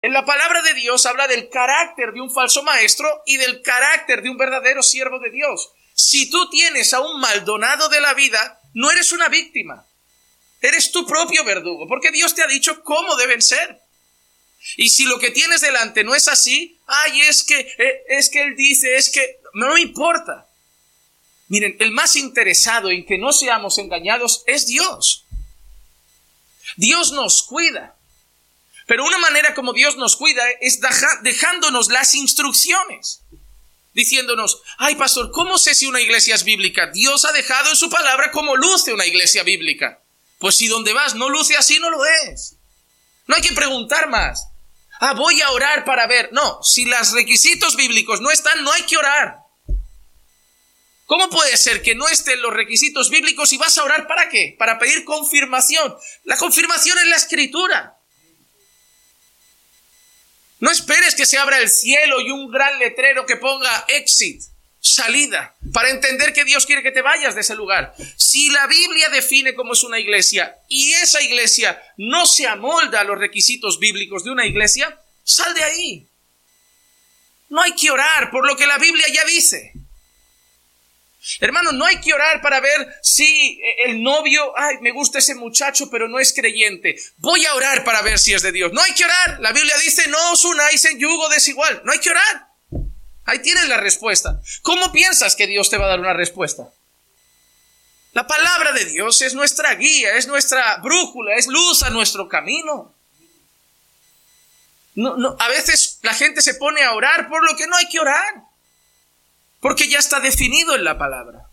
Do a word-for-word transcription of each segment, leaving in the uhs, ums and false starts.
En la palabra de Dios habla del carácter de un falso maestro y del carácter de un verdadero siervo de Dios. Si tú tienes a un Maldonado de la vida, no eres una víctima. Eres tu propio verdugo, porque Dios te ha dicho cómo deben ser. Y si lo que tienes delante no es así, ay, es que, es que él dice, es que, no me importa. Miren, el más interesado en que no seamos engañados es Dios. Dios nos cuida. Pero una manera como Dios nos cuida es dejándonos las instrucciones. Diciéndonos, ay pastor, ¿cómo sé si una iglesia es bíblica? Dios ha dejado en su palabra cómo luce una iglesia bíblica. Pues si donde vas no luce así, no lo es. No hay que preguntar más. Ah, voy a orar para ver. No, si los requisitos bíblicos no están, no hay que orar. ¿Cómo puede ser que no estén los requisitos bíblicos y vas a orar para qué? Para pedir confirmación. La confirmación es la escritura. No esperes que se abra el cielo y un gran letrero que ponga exit, salida, para entender que Dios quiere que te vayas de ese lugar. Si la Biblia define cómo es una iglesia y esa iglesia no se amolda a los requisitos bíblicos de una iglesia, sal de ahí. No hay que orar por lo que la Biblia ya dice. Hermano, no hay que orar para ver si el novio, ay, me gusta ese muchacho, pero no es creyente. Voy a orar para ver si es de Dios. No hay que orar. La Biblia dice, no os unáis en yugo desigual. No hay que orar. Ahí tienes la respuesta. ¿Cómo piensas que Dios te va a dar una respuesta? La palabra de Dios es nuestra guía, es nuestra brújula, es luz a nuestro camino. No, no, a veces la gente se pone a orar por lo que no hay que orar. Porque ya está definido en la palabra.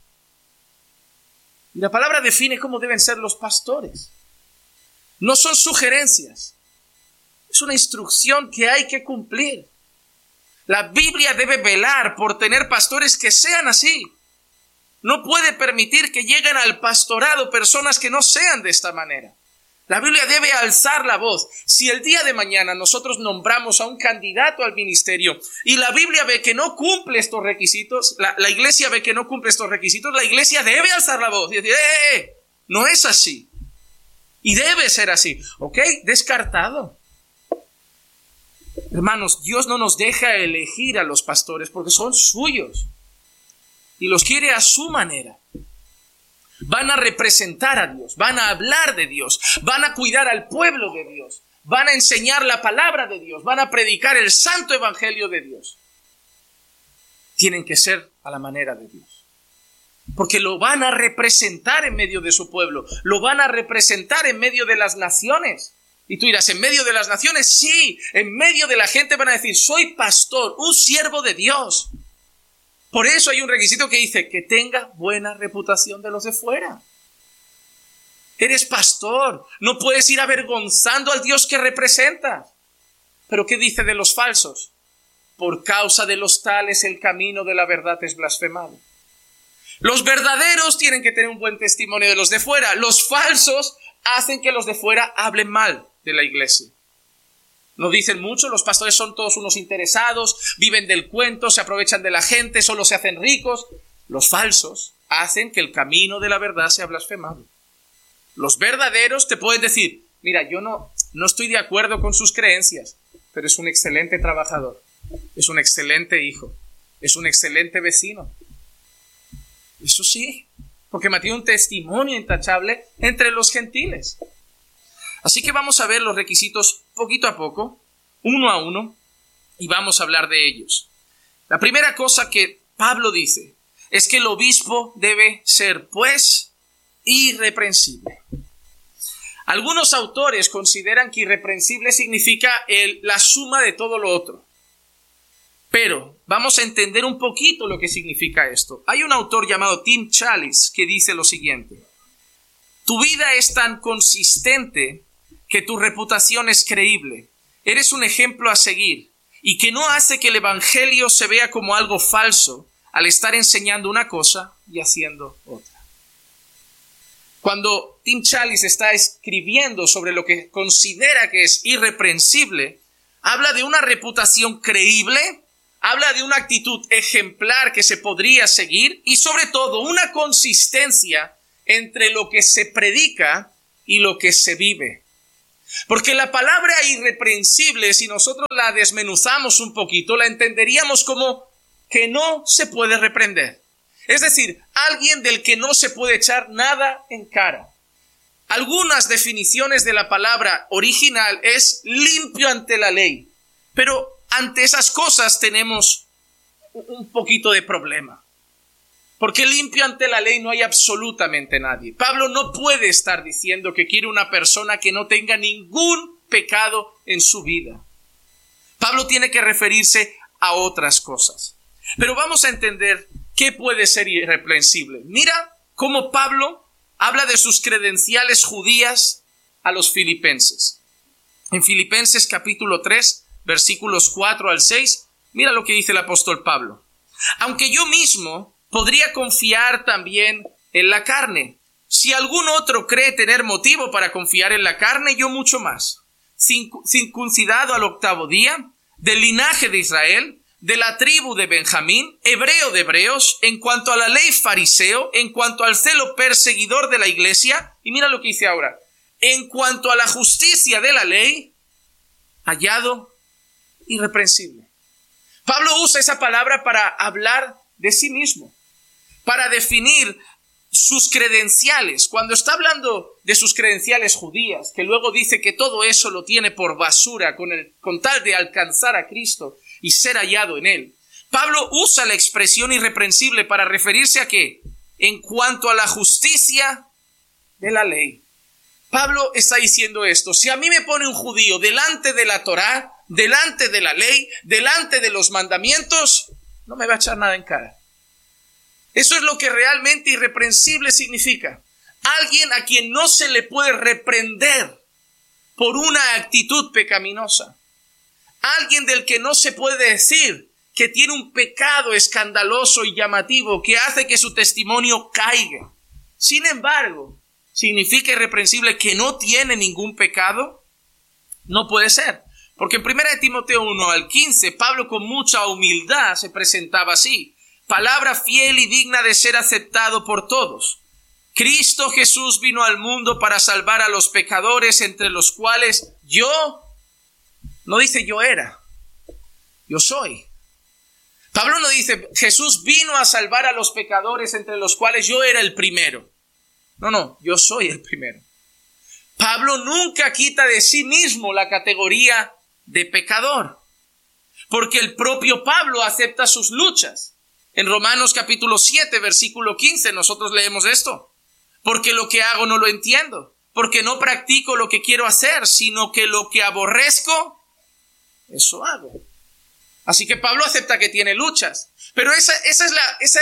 Y la palabra define cómo deben ser los pastores. No son sugerencias. Es una instrucción que hay que cumplir. La Biblia debe velar por tener pastores que sean así. No puede permitir que lleguen al pastorado personas que no sean de esta manera. La Biblia debe alzar la voz. Si el día de mañana nosotros nombramos a un candidato al ministerio y la Biblia ve que no cumple estos requisitos, la, la iglesia ve que no cumple estos requisitos, la iglesia debe alzar la voz y decir, ¡eh, eh! No es así. Y debe ser así. ¿Ok? Descartado. Hermanos, Dios no nos deja elegir a los pastores porque son suyos. Y los quiere a su manera. Van a representar a Dios, van a hablar de Dios, van a cuidar al pueblo de Dios, van a enseñar la palabra de Dios, van a predicar el santo evangelio de Dios. Tienen que ser a la manera de Dios, porque lo van a representar en medio de su pueblo, lo van a representar en medio de las naciones. Y tú dirás, ¿en medio de las naciones? Sí, en medio de la gente van a decir, soy pastor, un siervo de Dios. Por eso hay un requisito que dice que tenga buena reputación de los de fuera. Eres pastor, no puedes ir avergonzando al Dios que representas. ¿Pero qué dice de los falsos? Por causa de los tales el camino de la verdad es blasfemado. Los verdaderos tienen que tener un buen testimonio de los de fuera. Los falsos hacen que los de fuera hablen mal de la iglesia. Nos dicen mucho, los pastores son todos unos interesados, viven del cuento, se aprovechan de la gente, solo se hacen ricos. Los falsos hacen que el camino de la verdad sea blasfemado. Los verdaderos te pueden decir, mira, yo no, no estoy de acuerdo con sus creencias, pero es un excelente trabajador, es un excelente hijo, es un excelente vecino. Eso sí, porque mantiene un testimonio intachable entre los gentiles. Así que vamos a ver los requisitos poquito a poco, uno a uno, y vamos a hablar de ellos. La primera cosa que Pablo dice es que el obispo debe ser, pues, irreprensible. Algunos autores consideran que irreprensible significa el, la suma de todo lo otro. Pero vamos a entender un poquito lo que significa esto. Hay un autor llamado Tim Challies que dice lo siguiente. Tu vida es tan consistente que tu reputación es creíble. Eres un ejemplo a seguir y que no hace que el evangelio se vea como algo falso al estar enseñando una cosa y haciendo otra. Cuando Tim Challies está escribiendo sobre lo que considera que es irreprensible, habla de una reputación creíble, habla de una actitud ejemplar que se podría seguir y sobre todo una consistencia entre lo que se predica y lo que se vive. Porque la palabra irreprensible, si nosotros la desmenuzamos un poquito, la entenderíamos como que no se puede reprender. Es decir, alguien del que no se puede echar nada en cara. Algunas definiciones de la palabra original es limpio ante la ley. Pero ante esas cosas tenemos un poquito de problema. Porque limpio ante la ley no hay absolutamente nadie. Pablo no puede estar diciendo que quiere una persona que no tenga ningún pecado en su vida. Pablo tiene que referirse a otras cosas. Pero vamos a entender qué puede ser irreprensible. Mira cómo Pablo habla de sus credenciales judías a los filipenses. En Filipenses capítulo tres, versículos cuatro al seis, mira lo que dice el apóstol Pablo. Aunque yo mismo podría confiar también en la carne. Si algún otro cree tener motivo para confiar en la carne, yo mucho más. Circuncidado al octavo día, del linaje de Israel, de la tribu de Benjamín, hebreo de hebreos, en cuanto a la ley fariseo, en cuanto al celo perseguidor de la iglesia, y mira lo que dice ahora, en cuanto a la justicia de la ley, hallado irreprensible. Pablo usa esa palabra para hablar de sí mismo, para definir sus credenciales. Cuando está hablando de sus credenciales judías, que luego dice que todo eso lo tiene por basura con, el, con tal de alcanzar a Cristo y ser hallado en él, Pablo usa la expresión irreprensible para referirse a ¿qué? En cuanto a la justicia de la ley. Pablo está diciendo esto: si a mí me pone un judío delante de la Torá, delante de la ley, delante de los mandamientos, no me va a echar nada en cara. Eso es lo que realmente irreprensible significa. Alguien a quien no se le puede reprender por una actitud pecaminosa. Alguien del que no se puede decir que tiene un pecado escandaloso y llamativo que hace que su testimonio caiga. Sin embargo, ¿significa irreprensible que no tiene ningún pecado? No puede ser. Porque en primera de Timoteo uno al quince, Pablo con mucha humildad se presentaba así: palabra fiel y digna de ser aceptado por todos. Cristo Jesús vino al mundo para salvar a los pecadores, entre los cuales yo, no dice yo era, yo soy. Pablo no dice Jesús vino a salvar a los pecadores, entre los cuales yo era el primero. No, no, yo soy el primero. Pablo nunca quita de sí mismo la categoría de pecador, porque el propio Pablo acepta sus luchas. En Romanos capítulo siete, versículo quince, nosotros leemos esto: porque lo que hago no lo entiendo, porque no practico lo que quiero hacer, sino que lo que aborrezco, eso hago. Así que Pablo acepta que tiene luchas, pero esa, esa, es la, esa,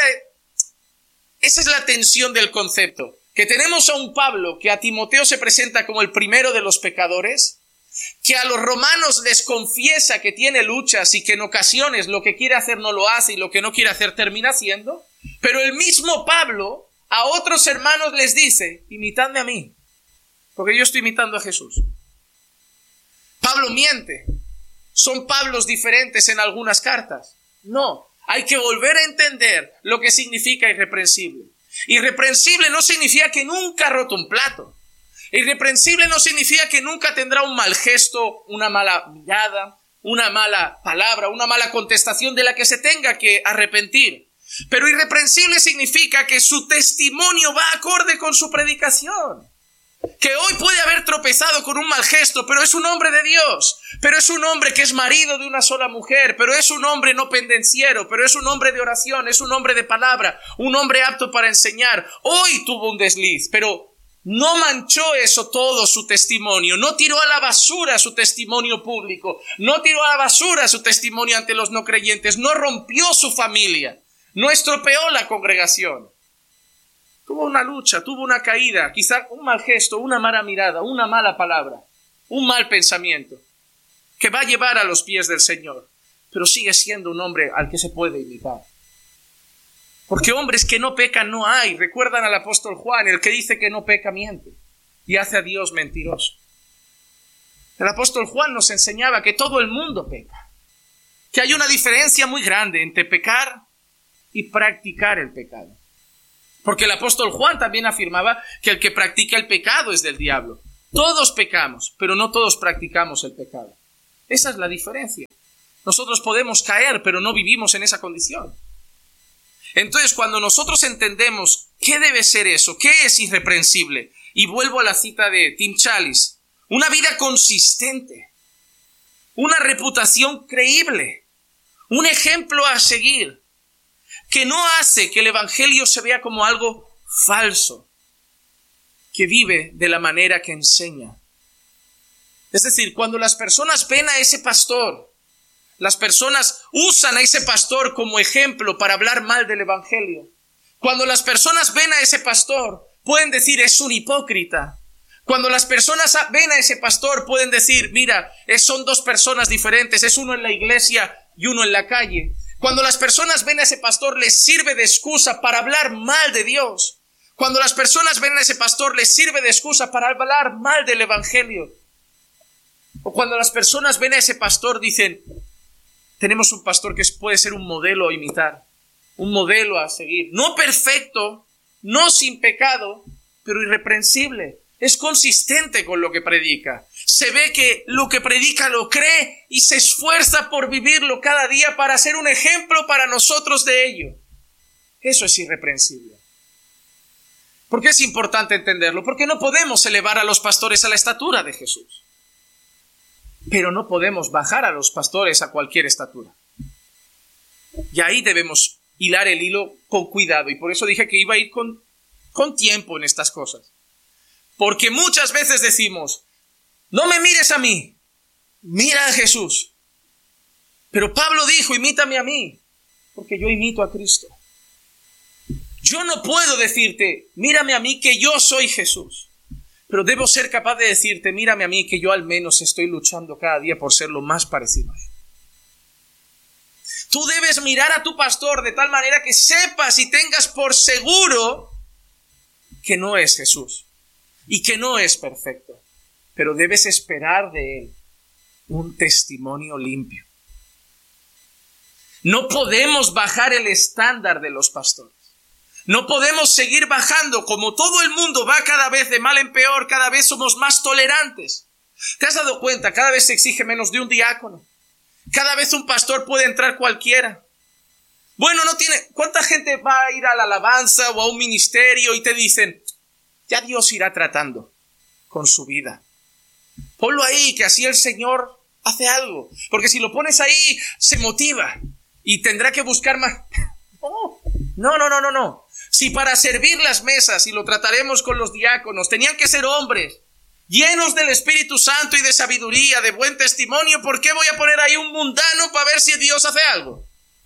esa es la tensión del concepto, que tenemos a un Pablo que a Timoteo se presenta como el primero de los pecadores, que a los romanos les confiesa que tiene luchas y que en ocasiones lo que quiere hacer no lo hace y lo que no quiere hacer termina haciendo, pero el mismo Pablo a otros hermanos les dice: imitadme a mí, porque yo estoy imitando a Jesús. Pablo miente. ¿Son Pablos diferentes en algunas cartas? No, hay que volver a entender lo que significa irreprensible. Irreprensible no significa que nunca ha roto un plato. Irreprensible no significa que nunca tendrá un mal gesto, una mala mirada, una mala palabra, una mala contestación de la que se tenga que arrepentir. Pero irreprensible significa que su testimonio va acorde con su predicación. Que hoy puede haber tropezado con un mal gesto, pero es un hombre de Dios, pero es un hombre que es marido de una sola mujer, pero es un hombre no pendenciero, pero es un hombre de oración, es un hombre de palabra, un hombre apto para enseñar. Hoy tuvo un desliz, pero no manchó eso todo su testimonio, no tiró a la basura su testimonio público, no tiró a la basura su testimonio ante los no creyentes, no rompió su familia, no estropeó la congregación. Tuvo una lucha, tuvo una caída, quizá un mal gesto, una mala mirada, una mala palabra, un mal pensamiento, que va a llevar a los pies del Señor, pero sigue siendo un hombre al que se puede imitar. Porque hombres que no pecan no hay. Recuerdan al apóstol Juan, el que dice que no peca miente y hace a Dios mentiroso. El apóstol Juan nos enseñaba que todo el mundo peca, que hay una diferencia muy grande entre pecar y practicar el pecado. Porque el apóstol Juan también afirmaba que el que practica el pecado es del diablo. Todos pecamos, pero no todos practicamos el pecado. Esa es la diferencia. Nosotros podemos caer, pero no vivimos en esa condición. Entonces, cuando nosotros entendemos qué debe ser eso, qué es irreprensible, y vuelvo a la cita de Tim Challies, una vida consistente, una reputación creíble, un ejemplo a seguir, que no hace que el evangelio se vea como algo falso, que vive de la manera que enseña. Es decir, cuando las personas ven a ese pastor, las personas usan a ese pastor como ejemplo para hablar mal del evangelio. Cuando las personas ven a ese pastor, pueden decir, es un hipócrita. Cuando las personas ven a ese pastor, pueden decir, mira, son dos personas diferentes, es uno en la iglesia y uno en la calle. Cuando las personas ven a ese pastor, les sirve de excusa para hablar mal de Dios. Cuando las personas ven a ese pastor, les sirve de excusa para hablar mal del evangelio. O cuando las personas ven a ese pastor, dicen, tenemos un pastor que puede ser un modelo a imitar, un modelo a seguir. No perfecto, no sin pecado, pero irreprensible. Es consistente con lo que predica. Se ve que lo que predica lo cree y se esfuerza por vivirlo cada día para ser un ejemplo para nosotros de ello. Eso es irreprensible. ¿Por qué es importante entenderlo? Porque no podemos elevar a los pastores a la estatura de Jesús. Pero no podemos bajar a los pastores a cualquier estatura. Y ahí debemos hilar el hilo con cuidado. Y por eso dije que iba a ir con, con tiempo en estas cosas. Porque muchas veces decimos, no me mires a mí, mira a Jesús. Pero Pablo dijo, imítame a mí, porque yo imito a Cristo. Yo no puedo decirte, mírame a mí que yo soy Jesús. Pero debo ser capaz de decirte, mírame a mí que yo al menos estoy luchando cada día por ser lo más parecido a él. Tú debes mirar a tu pastor de tal manera que sepas y tengas por seguro que no es Jesús y que no es perfecto. Pero debes esperar de él un testimonio limpio. No podemos bajar el estándar de los pastores. No podemos seguir bajando como todo el mundo va cada vez de mal en peor, cada vez somos más tolerantes. ¿Te has dado cuenta? Cada vez se exige menos de un diácono. Cada vez un pastor puede entrar cualquiera. Bueno, no tiene... ¿Cuánta gente va a ir a la alabanza o a un ministerio y te dicen, ya Dios irá tratando con su vida? Ponlo ahí, que así el Señor hace algo. Porque si lo pones ahí, se motiva y tendrá que buscar más... No, no, no, no, no. Si para servir las mesas, y lo trataremos con los diáconos, tenían que ser hombres llenos del Espíritu Santo y de sabiduría, de buen testimonio, ¿por qué voy a poner ahí un mundano para ver si Dios hace algo?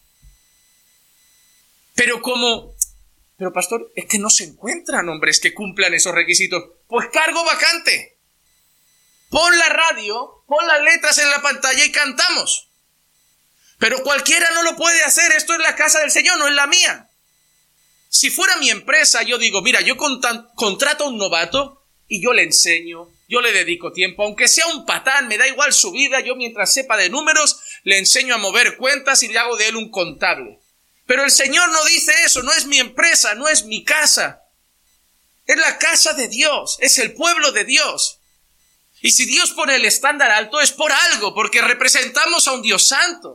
Pero como, pero pastor, es que no se encuentran hombres que cumplan esos requisitos. Pues cargo vacante. Pon la radio, pon las letras en la pantalla y cantamos. Pero cualquiera no lo puede hacer, esto es la casa del Señor, no es la mía. Si fuera mi empresa, yo digo, mira, yo contrato a un novato y yo le enseño, yo le dedico tiempo, aunque sea un patán, me da igual su vida, yo mientras sepa de números, le enseño a mover cuentas y le hago de él un contable. Pero el Señor no dice eso, no es mi empresa, no es mi casa. Es la casa de Dios, es el pueblo de Dios. Y si Dios pone el estándar alto es por algo, porque representamos a un Dios santo.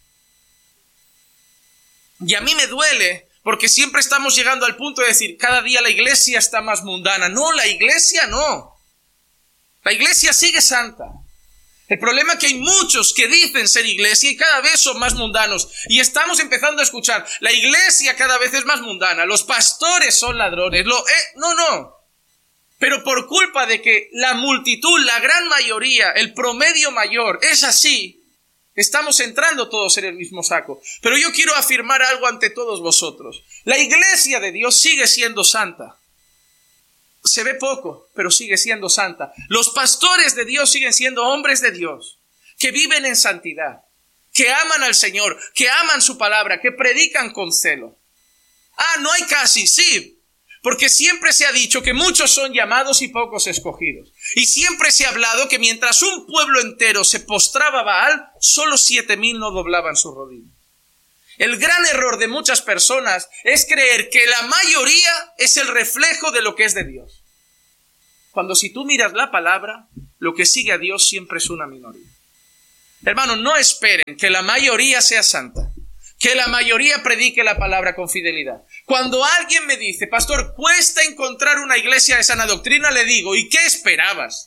Y a mí me duele, porque siempre estamos llegando al punto de decir, cada día la iglesia está más mundana. No, la iglesia no. La iglesia sigue santa. El problema es que hay muchos que dicen ser iglesia y cada vez son más mundanos. Y estamos empezando a escuchar, la iglesia cada vez es más mundana, los pastores son ladrones. Lo, eh, no, no. Pero por culpa de que la multitud, la gran mayoría, el promedio mayor es así, estamos entrando todos en el mismo saco. Pero yo quiero afirmar algo ante todos vosotros. La iglesia de Dios sigue siendo santa. Se ve poco, pero sigue siendo santa. Los pastores de Dios siguen siendo hombres de Dios, que viven en santidad, que aman al Señor, que aman su palabra, que predican con celo. Ah, no hay casi, sí, porque siempre se ha dicho que muchos son llamados y pocos escogidos. Y siempre se ha hablado que mientras un pueblo entero se postraba a Baal, solo siete mil no doblaban su rodilla. El gran error de muchas personas es creer que la mayoría es el reflejo de lo que es de Dios. Cuando si tú miras la palabra, lo que sigue a Dios siempre es una minoría. Hermanos, no esperen que la mayoría sea santa, que la mayoría predique la palabra con fidelidad. Cuando alguien me dice, pastor, cuesta encontrar una iglesia de sana doctrina, le digo, ¿y qué esperabas?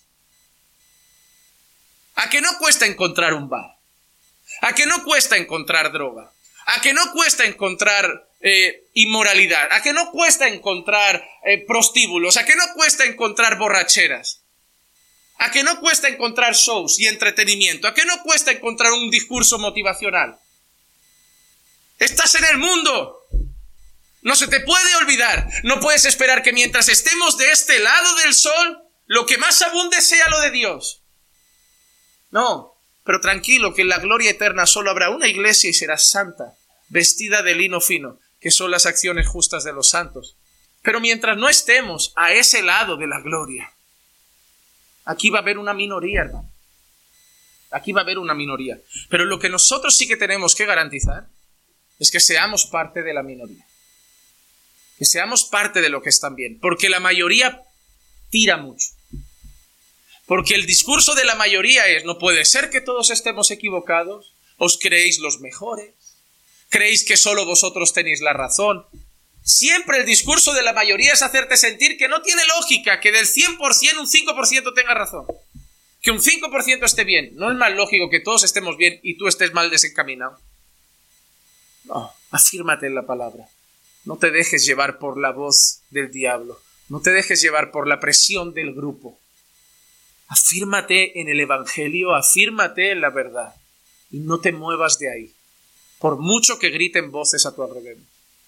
¿A que no cuesta encontrar un bar? ¿A que no cuesta encontrar droga? ¿A que no cuesta encontrar eh, inmoralidad? ¿A que no cuesta encontrar eh, prostíbulos? ¿A que no cuesta encontrar borracheras? ¿A que no cuesta encontrar shows y entretenimiento? ¿A que no cuesta encontrar un discurso motivacional? Estás en el mundo. No se te puede olvidar. No puedes esperar que mientras estemos de este lado del sol, lo que más abunde sea lo de Dios. No, pero tranquilo, que en la gloria eterna solo habrá una iglesia y será santa, vestida de lino fino, que son las acciones justas de los santos. Pero mientras no estemos a ese lado de la gloria, aquí va a haber una minoría, hermano. Aquí va a haber una minoría. Pero lo que nosotros sí que tenemos que garantizar es que seamos parte de la minoría. Que seamos parte de lo que están bien. Porque la mayoría tira mucho. Porque el discurso de la mayoría es, no puede ser que todos estemos equivocados. ¿Os creéis los mejores? ¿Creéis que solo vosotros tenéis la razón? Siempre el discurso de la mayoría es hacerte sentir que no tiene lógica, que del cien por ciento un cinco por ciento tenga razón. Que un cinco por ciento esté bien. ¿No es más lógico que todos estemos bien y tú estés mal desencaminado? No, afírmate en la palabra. No te dejes llevar por la voz del diablo. No te dejes llevar por la presión del grupo. Afírmate en el evangelio, afírmate en la verdad. Y no te muevas de ahí, por mucho que griten voces a tu alrededor.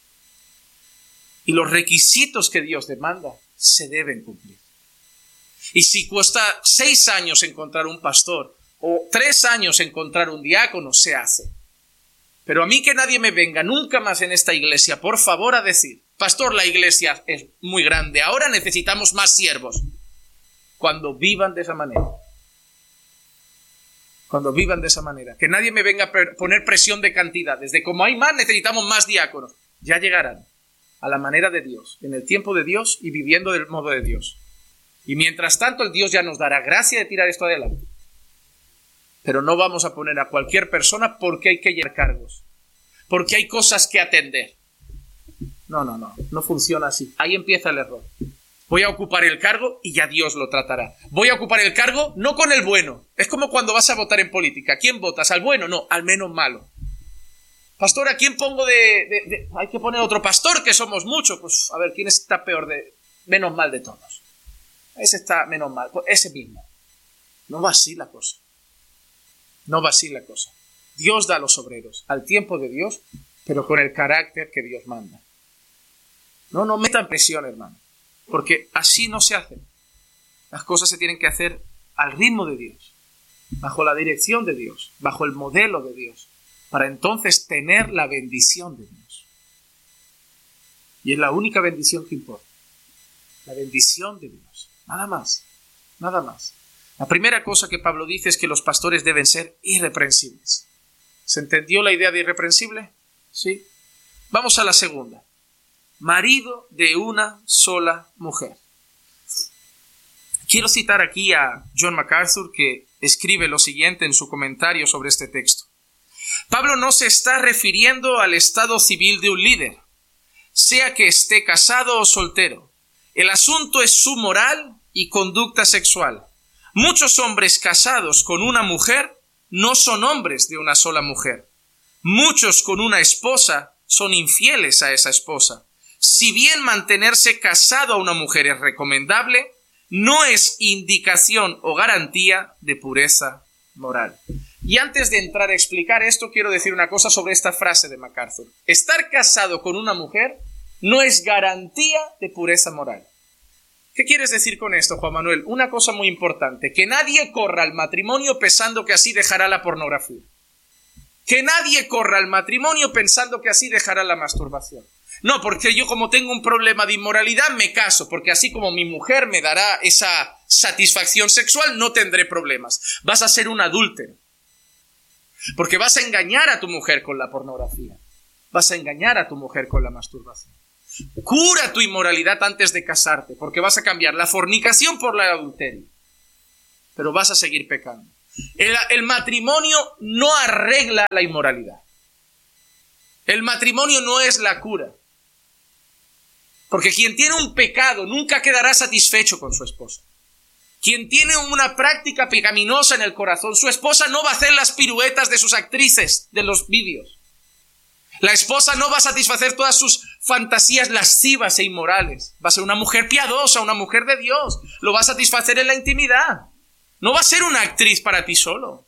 Y los requisitos que Dios demanda se deben cumplir. Y si cuesta seis años encontrar un pastor o tres años encontrar un diácono, se hace. Pero a mí que nadie me venga nunca más en esta iglesia, por favor, a decir, pastor, la iglesia es muy grande, ahora necesitamos más siervos. Cuando vivan de esa manera. Cuando vivan de esa manera. Que nadie me venga a poner presión de cantidades. De como hay más, necesitamos más diáconos. Ya llegarán a la manera de Dios, en el tiempo de Dios y viviendo del modo de Dios. Y mientras tanto, el Dios ya nos dará gracia de tirar esto adelante. Pero no vamos a poner a cualquier persona porque hay que llevar cargos. Porque hay cosas que atender. No, no, no. No funciona así. Ahí empieza el error. Voy a ocupar el cargo y ya Dios lo tratará. Voy a ocupar el cargo no con el bueno. Es como cuando vas a votar en política. ¿A quién votas? ¿Al bueno? No, al menos malo. Pastor, ¿a quién pongo de, de, de...? Hay que poner otro pastor, que somos muchos. Pues a ver, ¿quién está peor de... menos mal de todos? Ese está menos mal. Pues ese mismo. No va así la cosa. No va así la cosa. Dios da a los obreros al tiempo de Dios, pero con el carácter que Dios manda. No, no metan presión, hermano. Porque así no se hacen. Las cosas se tienen que hacer al ritmo de Dios, bajo la dirección de Dios, bajo el modelo de Dios, para entonces tener la bendición de Dios. Y es la única bendición que importa. La bendición de Dios. Nada más. Nada más. La primera cosa que Pablo dice es que los pastores deben ser irreprensibles. ¿Se entendió la idea de irreprensible? Sí. Vamos a la segunda. Marido de una sola mujer. Quiero citar aquí a John MacArthur, que escribe lo siguiente en su comentario sobre este texto. Pablo no se está refiriendo al estado civil de un líder, sea que esté casado o soltero. El asunto es su moral y conducta sexual. Muchos hombres casados con una mujer no son hombres de una sola mujer. Muchos con una esposa son infieles a esa esposa. Si bien mantenerse casado a una mujer es recomendable, no es indicación o garantía de pureza moral. Y antes de entrar a explicar esto, quiero decir una cosa sobre esta frase de MacArthur. Estar casado con una mujer no es garantía de pureza moral. ¿Qué quieres decir con esto, Juan Manuel? Una cosa muy importante, que nadie corra al matrimonio pensando que así dejará la pornografía. Que nadie corra al matrimonio pensando que así dejará la masturbación. No, porque yo como tengo un problema de inmoralidad me caso, porque así como mi mujer me dará esa satisfacción sexual, no tendré problemas. Vas a ser un adúltero. Porque vas a engañar a tu mujer con la pornografía. Vas a engañar a tu mujer con la masturbación. Cura tu inmoralidad antes de casarte, porque vas a cambiar la fornicación por la adulterio. Pero vas a seguir pecando. El, el matrimonio no arregla la inmoralidad. El matrimonio no es la cura. Porque quien tiene un pecado nunca quedará satisfecho con su esposa. Quien tiene una práctica pecaminosa en el corazón, su esposa no va a hacer las piruetas de sus actrices de los vídeos. La esposa no va a satisfacer todas sus fantasías lascivas e inmorales. Va a ser una mujer piadosa, una mujer de Dios. Lo va a satisfacer en la intimidad. No va a ser una actriz para ti solo.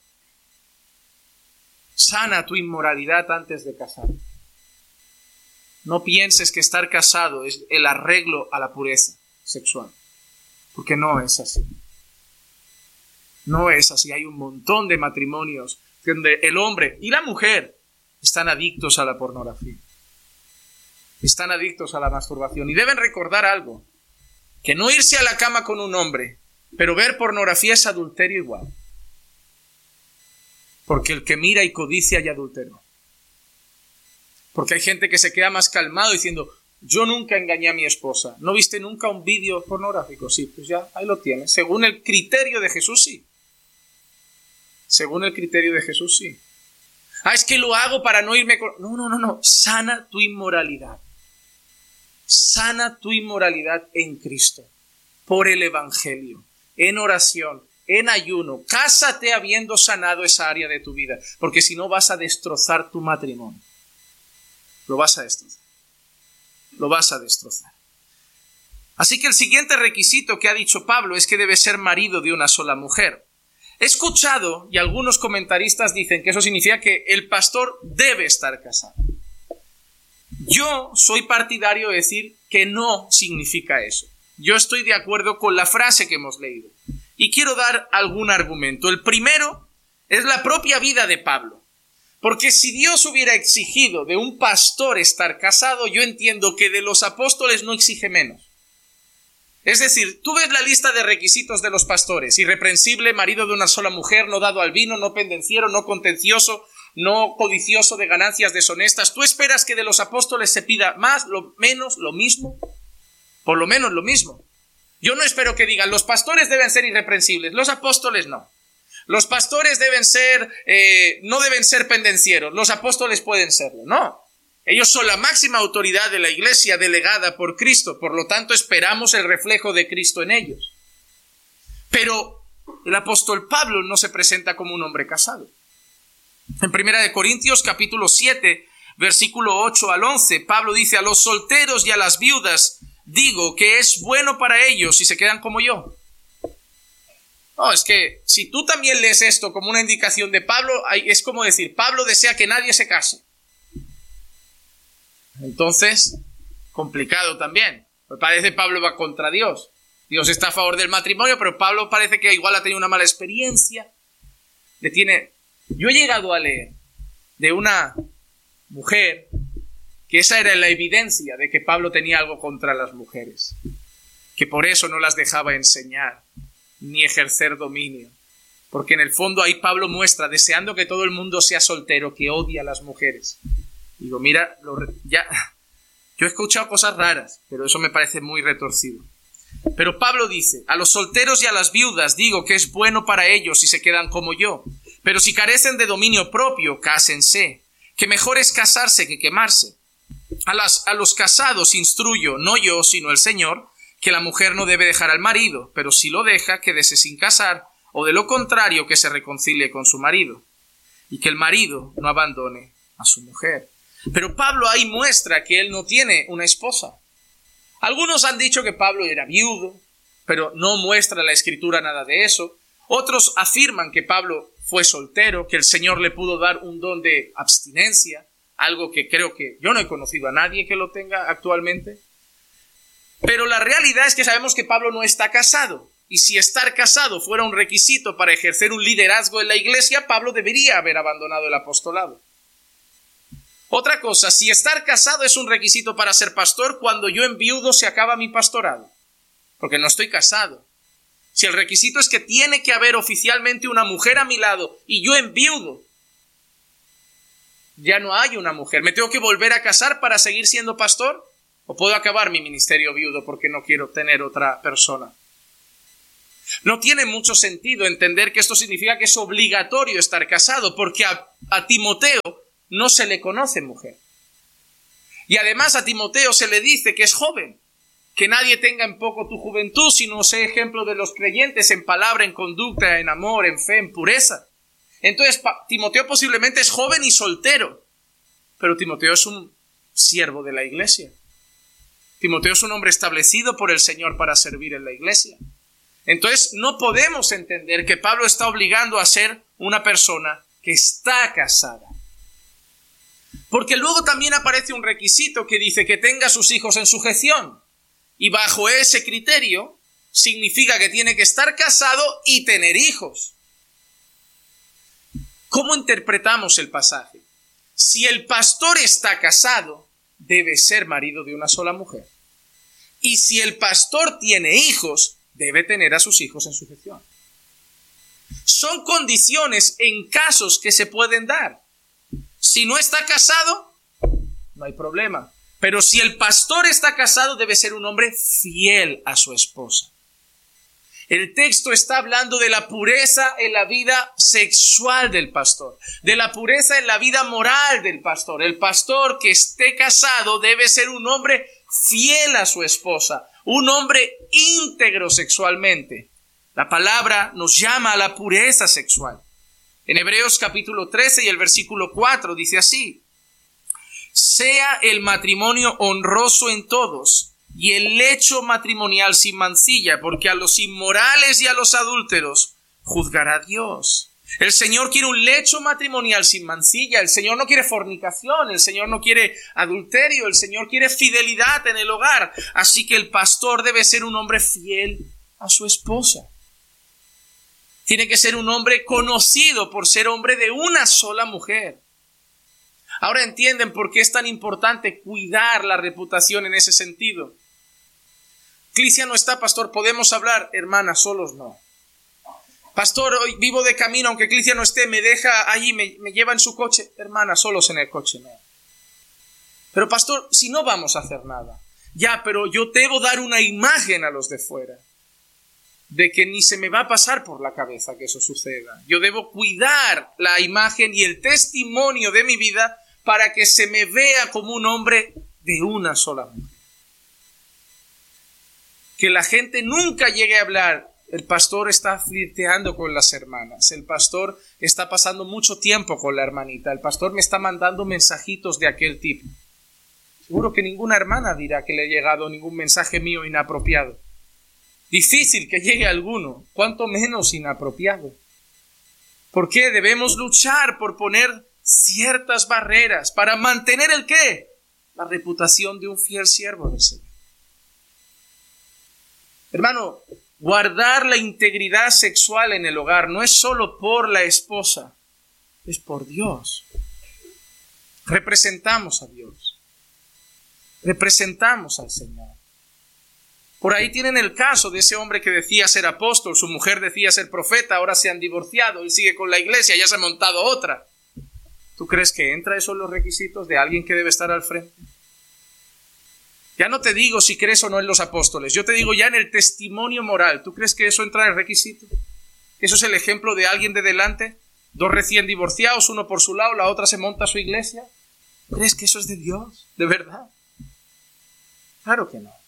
Sana tu inmoralidad antes de casarte. No pienses que estar casado es el arreglo a la pureza sexual. Porque no es así. No es así. Hay un montón de matrimonios donde el hombre y la mujer están adictos a la pornografía. Están adictos a la masturbación. Y deben recordar algo. Que no irse a la cama con un hombre, pero ver pornografía es adulterio igual. Porque el que mira y codicia y adulteró. Porque hay gente que se queda más calmado diciendo, yo nunca engañé a mi esposa. ¿No viste nunca un vídeo pornográfico? Sí, pues ya, ahí lo tienes. Según el criterio de Jesús, sí. Según el criterio de Jesús, sí. Ah, es que lo hago para no irme con... No, no, no, no. Sana tu inmoralidad. Sana tu inmoralidad en Cristo. Por el Evangelio. En oración. En ayuno. Cásate habiendo sanado esa área de tu vida. Porque si no vas a destrozar tu matrimonio. Lo vas a destrozar. Lo vas a destrozar. Así que el siguiente requisito que ha dicho Pablo es que debe ser marido de una sola mujer. He escuchado, y algunos comentaristas dicen que eso significa que el pastor debe estar casado. Yo soy partidario de decir que no significa eso. Yo estoy de acuerdo con la frase que hemos leído. Y quiero dar algún argumento. El primero es la propia vida de Pablo. Porque si Dios hubiera exigido de un pastor estar casado, yo entiendo que de los apóstoles no exige menos. Es decir, tú ves la lista de requisitos de los pastores: irreprensible, marido de una sola mujer, no dado al vino, no pendenciero, no contencioso, no codicioso de ganancias deshonestas. ¿Tú esperas que de los apóstoles se pida más, lo menos, lo mismo? Por lo menos lo mismo. Yo no espero que digan, los pastores deben ser irreprensibles, los apóstoles no. Los pastores deben ser, eh, no deben ser pendencieros, los apóstoles pueden serlo. No. Ellos son la máxima autoridad de la iglesia delegada por Cristo, por lo tanto esperamos el reflejo de Cristo en ellos. Pero el apóstol Pablo no se presenta como un hombre casado. En Primera de Corintios capítulo siete, versículo ocho al once, Pablo dice: a los solteros y a las viudas digo que es bueno para ellos si se quedan como yo. No, es que si tú también lees esto como una indicación de Pablo, es como decir, Pablo desea que nadie se case. Entonces, complicado también. Pues parece Pablo va contra Dios. Dios está a favor del matrimonio, pero Pablo parece que igual ha tenido una mala experiencia. Le tiene... Yo he llegado a leer de una mujer que esa era la evidencia de que Pablo tenía algo contra las mujeres, que por eso no las dejaba enseñar ni ejercer dominio, porque en el fondo ahí Pablo muestra, deseando que todo el mundo sea soltero, que odia a las mujeres. Digo, mira, lo, ya, yo he escuchado cosas raras, pero eso me parece muy retorcido. Pero Pablo dice, a los solteros y a las viudas digo que es bueno para ellos si se quedan como yo, pero si carecen de dominio propio, cásense, que mejor es casarse que quemarse. A, las, a los casados instruyo, no yo, sino el Señor, que la mujer no debe dejar al marido, pero si lo deja, quédese sin casar, o de lo contrario, que se reconcilie con su marido, y que el marido no abandone a su mujer. Pero Pablo ahí muestra que él no tiene una esposa. Algunos han dicho que Pablo era viudo, pero no muestra la Escritura nada de eso. Otros afirman que Pablo fue soltero, que el Señor le pudo dar un don de abstinencia, algo que creo que yo no he conocido a nadie que lo tenga actualmente. Pero la realidad es que sabemos que Pablo no está casado. Y si estar casado fuera un requisito para ejercer un liderazgo en la iglesia, Pablo debería haber abandonado el apostolado. Otra cosa, si estar casado es un requisito para ser pastor, cuando yo enviudo se acaba mi pastorado, porque no estoy casado. Si el requisito es que tiene que haber oficialmente una mujer a mi lado y yo enviudo, ya no hay una mujer. ¿Me tengo que volver a casar para seguir siendo pastor? O puedo acabar mi ministerio viudo porque no quiero tener otra persona. No tiene mucho sentido entender que esto significa que es obligatorio estar casado, porque a, a Timoteo no se le conoce mujer. Y además a Timoteo se le dice que es joven, que nadie tenga en poco tu juventud, sino sé ejemplo de los creyentes en palabra, en conducta, en amor, en fe, en pureza. Entonces Timoteo posiblemente es joven y soltero, pero Timoteo es un siervo de la iglesia. Timoteo es un hombre establecido por el Señor para servir en la iglesia. Entonces no podemos entender que Pablo está obligando a ser una persona que está casada. Porque luego también aparece un requisito que dice que tenga a sus hijos en sujeción. Y bajo ese criterio significa que tiene que estar casado y tener hijos. ¿Cómo interpretamos el pasaje? Si el pastor está casado, debe ser marido de una sola mujer. Y si el pastor tiene hijos, debe tener a sus hijos en sujeción. Son condiciones en casos que se pueden dar. Si no está casado, no hay problema. Pero si el pastor está casado, debe ser un hombre fiel a su esposa. El texto está hablando de la pureza en la vida sexual del pastor, de la pureza en la vida moral del pastor. El pastor que esté casado debe ser un hombre fiel a su esposa, un hombre íntegro sexualmente. La palabra nos llama a la pureza sexual. En Hebreos capítulo trece y el versículo cuatro dice así: sea el matrimonio honroso en todos, y el lecho matrimonial sin mancilla, porque a los inmorales y a los adúlteros juzgará Dios. El Señor quiere un lecho matrimonial sin mancilla. El Señor no quiere fornicación, el Señor no quiere adulterio, el Señor quiere fidelidad en el hogar. Así que el pastor debe ser un hombre fiel a su esposa. Tiene que ser un hombre conocido por ser hombre de una sola mujer. Ahora entienden por qué es tan importante cuidar la reputación en ese sentido. Clicia no está, pastor, podemos hablar. Hermana, solos no. Pastor, hoy vivo de camino, aunque Clicia no esté, me deja allí, me, me lleva en su coche. Hermana, solos en el coche, no. Pero pastor, si no vamos a hacer nada. Ya, pero yo debo dar una imagen a los de fuera, de que ni se me va a pasar por la cabeza que eso suceda. Yo debo cuidar la imagen y el testimonio de mi vida para que se me vea como un hombre de una sola mujer. Que la gente nunca llegue a hablar: el pastor está flirteando con las hermanas, el pastor está pasando mucho tiempo con la hermanita, el pastor me está mandando mensajitos de aquel tipo. Seguro que ninguna hermana dirá que le ha llegado ningún mensaje mío inapropiado. Difícil que llegue alguno, cuanto menos inapropiado. ¿Por qué? Debemos luchar por poner ciertas barreras para mantener el ¿qué? La reputación de un fiel siervo del Señor. Hermano, guardar la integridad sexual en el hogar no es solo por la esposa, es por Dios. Representamos a Dios. Representamos al Señor. Por ahí tienen el caso de ese hombre que decía ser apóstol, su mujer decía ser profeta, ahora se han divorciado, él sigue con la iglesia, ya se ha montado otra. ¿Tú crees que entra eso en los requisitos de alguien que debe estar al frente? Ya no te digo si crees o no en los apóstoles, yo te digo ya en el testimonio moral. ¿Tú crees que eso entra en el requisito? ¿Eso es el ejemplo de alguien de delante? Dos recién divorciados, uno por su lado, la otra se monta a su iglesia. ¿Crees que eso es de Dios? ¿De verdad? Claro que no.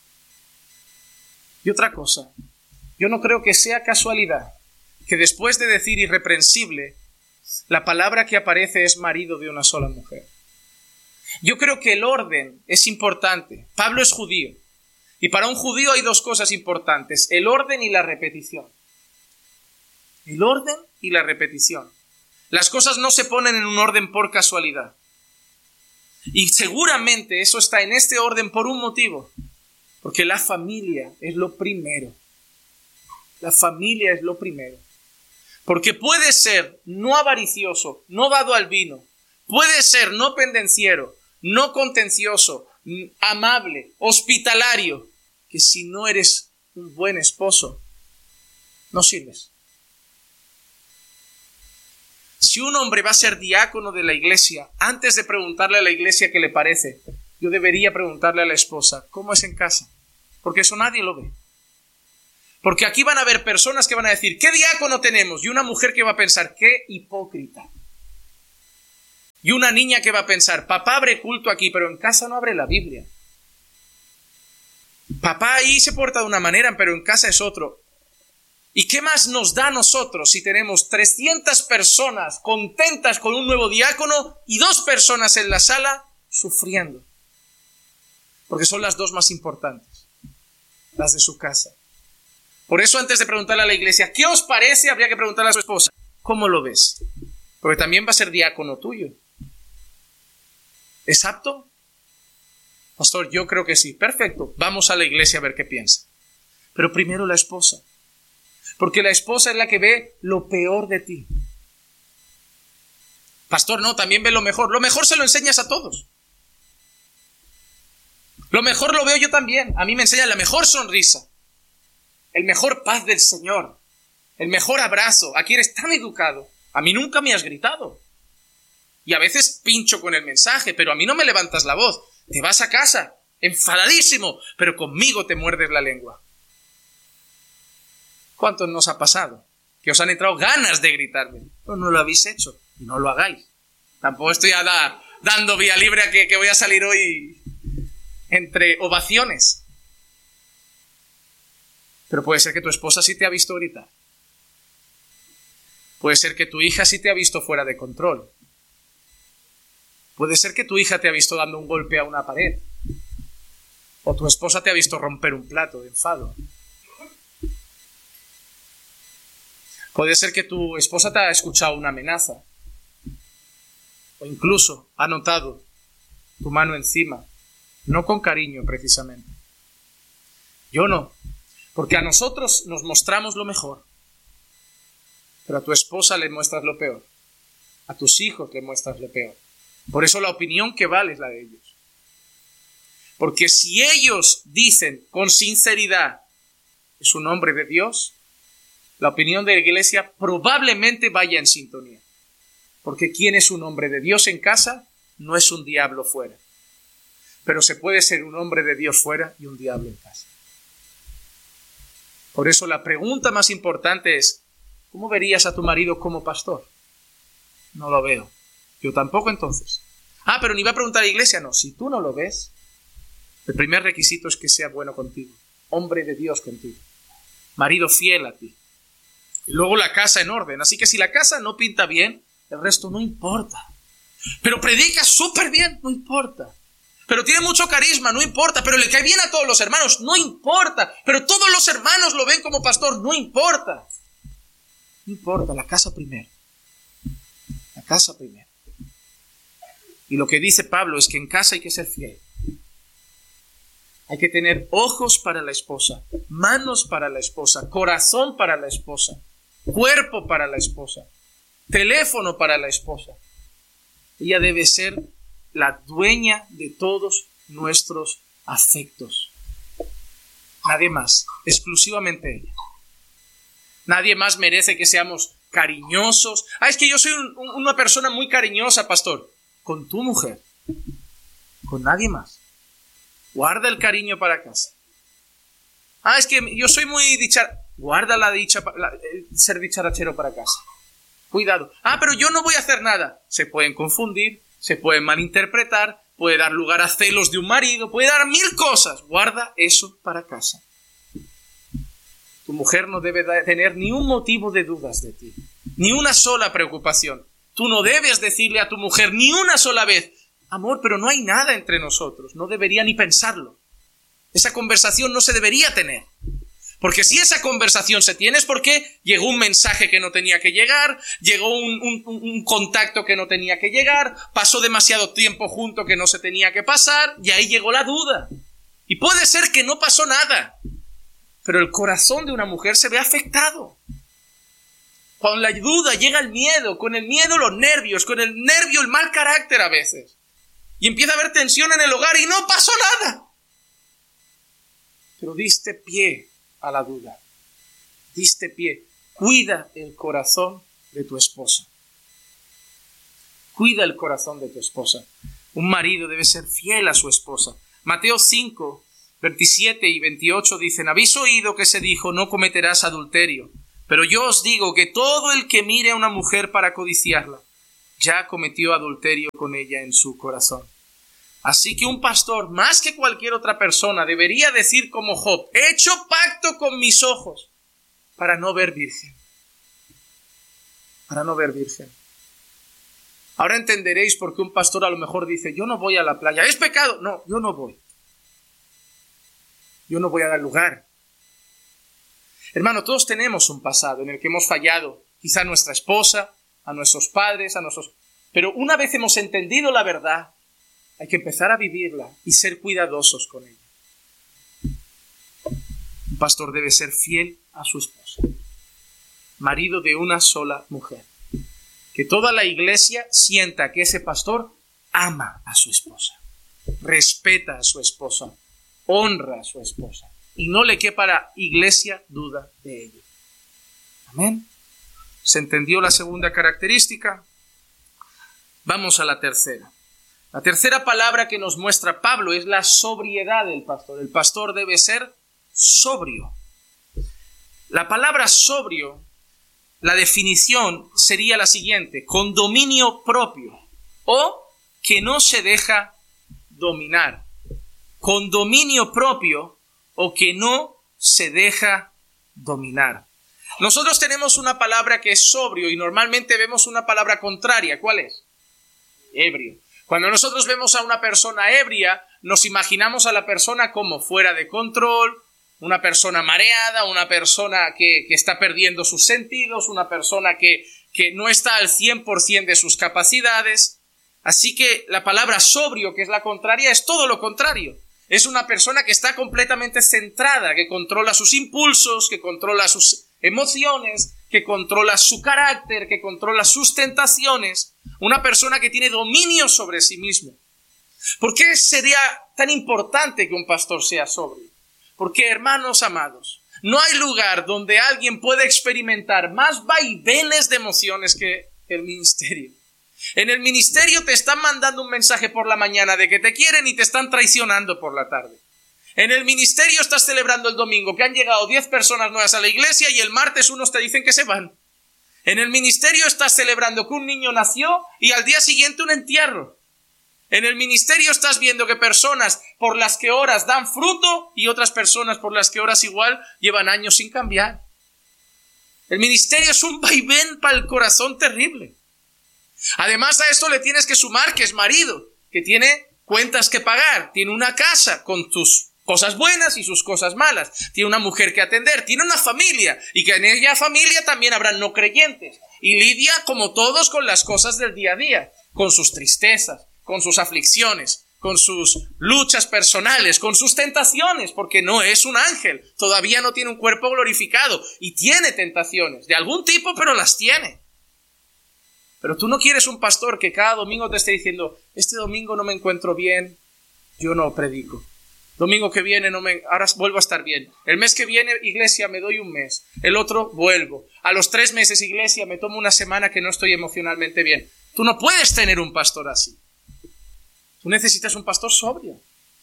Y otra cosa, yo no creo que sea casualidad que después de decir irreprensible, la palabra que aparece es marido de una sola mujer. Yo creo que el orden es importante. Pablo es judío. Y para un judío hay dos cosas importantes: el orden y la repetición. El orden y la repetición. Las cosas no se ponen en un orden por casualidad. Y seguramente eso está en este orden por un motivo. Porque la familia es lo primero. La familia es lo primero. Porque puede ser no avaricioso, no dado al vino. Puede ser no pendenciero, no contencioso, amable, hospitalario. Que si no eres un buen esposo, no sirves. Si un hombre va a ser diácono de la iglesia, antes de preguntarle a la iglesia qué le parece, yo debería preguntarle a la esposa, ¿cómo es en casa? Porque eso nadie lo ve. Porque aquí van a haber personas que van a decir, ¿qué diácono tenemos? Y una mujer que va a pensar, ¡qué hipócrita! Y una niña que va a pensar, papá abre culto aquí, pero en casa no abre la Biblia. Papá ahí se porta de una manera, pero en casa es otro. ¿Y qué más nos da a nosotros si tenemos trescientas personas contentas con un nuevo diácono y dos personas en la sala sufriendo? Porque son las dos más importantes, las de su casa. Por eso antes de preguntarle a la iglesia, ¿qué os parece? Habría que preguntarle a su esposa, ¿cómo lo ves? Porque también va a ser diácono tuyo. ¿Es apto? Pastor, yo creo que sí. Perfecto, vamos a la iglesia a ver qué piensa. Pero primero la esposa. Porque la esposa es la que ve lo peor de ti. Pastor, no, también ve lo mejor. Lo mejor se lo enseñas a todos. Lo mejor lo veo yo también. A mí me enseñan la mejor sonrisa, el mejor paz del Señor, el mejor abrazo. Aquí eres tan educado. A mí nunca me has gritado. Y a veces pincho con el mensaje, pero a mí no me levantas la voz. Te vas a casa, enfadadísimo, pero conmigo te muerdes la lengua. ¿Cuántos nos ha pasado? Que os han entrado ganas de gritarme. Pero no lo habéis hecho, y no lo hagáis. Tampoco estoy a da, dando vía libre a que, que voy a salir hoy entre ovaciones. Pero puede ser que tu esposa sí te ha visto gritar. Puede ser que tu hija sí te ha visto fuera de control. Puede ser que tu hija te ha visto dando un golpe a una pared. O tu esposa te ha visto romper un plato de enfado. Puede ser que tu esposa te ha escuchado una amenaza. O incluso ha notado tu mano encima. No con cariño, precisamente. Yo no. Porque a nosotros nos mostramos lo mejor. Pero a tu esposa le muestras lo peor. A tus hijos le muestras lo peor. Por eso la opinión que vale es la de ellos. Porque si ellos dicen con sinceridad, es un hombre de Dios, la opinión de la iglesia probablemente vaya en sintonía. Porque quien es un hombre de Dios en casa no es un diablo fuera. Pero se puede ser un hombre de Dios fuera y un diablo en casa. Por eso la pregunta más importante es, ¿cómo verías a tu marido como pastor? No lo veo. Yo tampoco entonces. Ah, pero ni va a preguntar a la iglesia. No, si tú no lo ves, el primer requisito es que sea bueno contigo. Hombre de Dios contigo. Marido fiel a ti. Y luego la casa en orden. Así que si la casa no pinta bien, el resto no importa. Pero predica súper bien, no importa. Pero tiene mucho carisma, no importa. Pero le cae bien a todos los hermanos, no importa. Pero todos los hermanos lo ven como pastor, no importa. No importa, la casa primero. La casa primero. Y lo que dice Pablo es que en casa hay que ser fiel. Hay que tener ojos para la esposa, manos para la esposa, corazón para la esposa, cuerpo para la esposa, teléfono para la esposa. Ella debe ser la dueña de todos nuestros afectos. Nadie más, exclusivamente ella. Nadie más merece que seamos cariñosos. Ah, es que yo soy un, una persona muy cariñosa, pastor. Con tu mujer, con nadie más. Guarda el cariño para casa. Ah, es que yo soy muy dichar. Guarda la dicha, la, el ser dicharachero para casa. Cuidado. Ah, pero yo no voy a hacer nada. Se pueden confundir, se pueden malinterpretar, puede dar lugar a celos de un marido, puede dar mil cosas. Guarda eso para casa. Tu mujer no debe tener ni un motivo de dudas de ti, ni una sola preocupación. Tú no debes decirle a tu mujer ni una sola vez, amor, pero no hay nada entre nosotros. No debería ni pensarlo. Esa conversación no se debería tener. Porque si esa conversación se tiene es porque llegó un mensaje que no tenía que llegar, llegó un, un, un contacto que no tenía que llegar, pasó demasiado tiempo junto que no se tenía que pasar, y ahí llegó la duda. Y puede ser que no pasó nada, pero el corazón de una mujer se ve afectado. Con la duda llega el miedo, con el miedo los nervios, con el nervio el mal carácter a veces. Y empieza a haber tensión en el hogar y no pasó nada. Pero diste pie a la duda. Diste pie. Cuida el corazón de tu esposa. Cuida el corazón de tu esposa. Un marido debe ser fiel a su esposa. Mateo cinco, veintisiete y veintiocho dicen: habéis oído que se dijo, no cometerás adulterio. Pero yo os digo que todo el que mire a una mujer para codiciarla, ya cometió adulterio con ella en su corazón. Así que un pastor, más que cualquier otra persona, debería decir como Job: he hecho pacto con mis ojos para no ver virgen. Para no ver virgen. Ahora entenderéis por qué un pastor a lo mejor dice: yo no voy a la playa. ¿Es pecado? No, yo no voy. Yo no voy a dar lugar. Hermano, todos tenemos un pasado en el que hemos fallado. Quizá a nuestra esposa, a nuestros padres, a nuestros... Pero una vez hemos entendido la verdad, hay que empezar a vivirla y ser cuidadosos con ella. Un pastor debe ser fiel a su esposa. Marido de una sola mujer. Que toda la iglesia sienta que ese pastor ama a su esposa, respeta a su esposa, honra a su esposa, y no le quepa a la iglesia duda de ello. Amén. ¿Se entendió la segunda característica? Vamos a la tercera. La tercera palabra que nos muestra Pablo es la sobriedad del pastor. El pastor debe ser sobrio. La palabra sobrio, la definición sería la siguiente: con dominio propio o que no se deja dominar. Con dominio propio o que no se deja dominar. Nosotros tenemos una palabra que es sobrio y normalmente vemos una palabra contraria. ¿Cuál es? Ebrio. Cuando nosotros vemos a una persona ebria, nos imaginamos a la persona como fuera de control, una persona mareada, una persona que, que está perdiendo sus sentidos, una persona que, que no está al cien por ciento de sus capacidades. Así que la palabra sobrio, que es la contraria, es todo lo contrario. Es una persona que está completamente centrada, que controla sus impulsos, que controla sus emociones, que controla su carácter, que controla sus tentaciones. Una persona que tiene dominio sobre sí mismo. ¿Por qué sería tan importante que un pastor sea sobrio? Porque, hermanos amados, no hay lugar donde alguien pueda experimentar más vaivenes de emociones que el ministerio. En el ministerio te están mandando un mensaje por la mañana de que te quieren y te están traicionando por la tarde. En el ministerio estás celebrando el domingo que han llegado diez personas nuevas a la iglesia y el martes unos te dicen que se van. En el ministerio estás celebrando que un niño nació y al día siguiente un entierro. En el ministerio estás viendo que personas por las que oras dan fruto y otras personas por las que oras igual llevan años sin cambiar. El ministerio es un vaivén para el corazón terrible. Además a esto le tienes que sumar que es marido, que tiene cuentas que pagar, tiene una casa con tus cosas buenas y sus cosas malas, tiene una mujer que atender, tiene una familia y que en ella familia también habrá no creyentes y lidia como todos con las cosas del día a día, con sus tristezas, con sus aflicciones, con sus luchas personales, con sus tentaciones, porque no es un ángel, todavía no tiene un cuerpo glorificado y tiene tentaciones de algún tipo, pero las tiene. Pero tú no quieres un pastor que cada domingo te esté diciendo: este domingo no me encuentro bien, yo no predico. Domingo que viene no me, ahora vuelvo a estar bien. El mes que viene, iglesia, me doy un mes. El otro, vuelvo. A los tres meses, iglesia, me tomo una semana que no estoy emocionalmente bien. Tú no puedes tener un pastor así. Tú necesitas un pastor sobrio.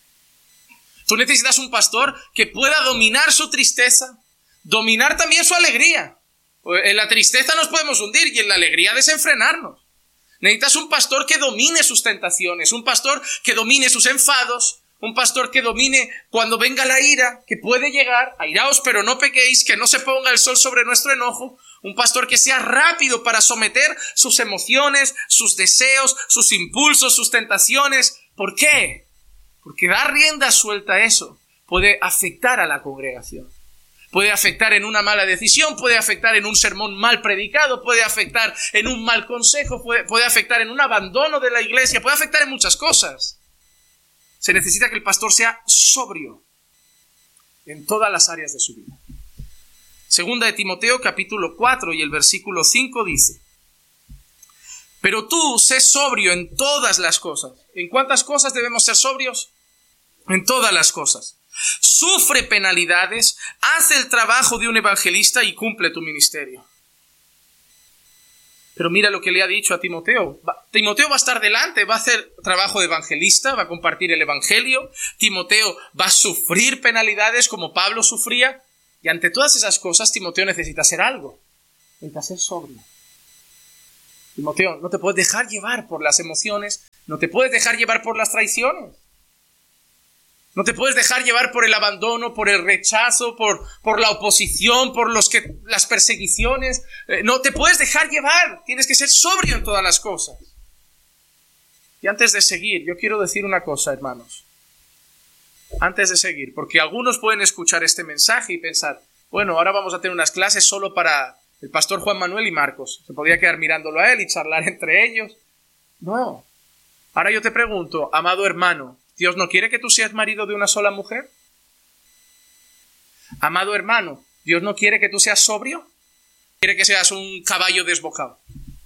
Tú necesitas un pastor que pueda dominar su tristeza, dominar también su alegría. En la tristeza nos podemos hundir y en la alegría desenfrenarnos. Necesitas un pastor que domine sus tentaciones, un pastor que domine sus enfados, un pastor que domine cuando venga la ira, que puede llegar, airaos pero no pequéis, que no se ponga el sol sobre nuestro enojo, un pastor que sea rápido para someter sus emociones, sus deseos, sus impulsos, sus tentaciones. ¿Por qué? Porque dar rienda suelta a eso puede afectar a la congregación. Puede afectar en una mala decisión, puede afectar en un sermón mal predicado, puede afectar en un mal consejo, puede, puede afectar en un abandono de la iglesia, puede afectar en muchas cosas. Se necesita que el pastor sea sobrio en todas las áreas de su vida. Segunda de Timoteo, capítulo cuatro y el versículo cinco dice: pero tú sé sobrio en todas las cosas. ¿En cuántas cosas debemos ser sobrios? En todas las cosas. Sufre penalidades, haz el trabajo de un evangelista y cumple tu ministerio. Pero mira lo que le ha dicho a Timoteo. Va, Timoteo va a estar delante, va a hacer trabajo de evangelista, va a compartir el evangelio. Timoteo va a sufrir penalidades como Pablo sufría. Y ante todas esas cosas, Timoteo necesita hacer algo. Necesita ser sobrio. Timoteo, no te puedes dejar llevar por las emociones, no te puedes dejar llevar por las traiciones. No te puedes dejar llevar por el abandono, por el rechazo, por, por la oposición, por los que, las persecuciones. Eh, no te puedes dejar llevar. Tienes que ser sobrio en todas las cosas. Y antes de seguir, yo quiero decir una cosa, hermanos. Antes de seguir, porque algunos pueden escuchar este mensaje y pensar, bueno, ahora vamos a tener unas clases solo para el pastor Juan Manuel y Marcos. Se podría quedar mirándolo a él y charlar entre ellos. No. Ahora yo te pregunto, amado hermano, ¿Dios no quiere que tú seas marido de una sola mujer? Amado hermano, ¿Dios no quiere que tú seas sobrio? ¿Quiere que seas un caballo desbocado?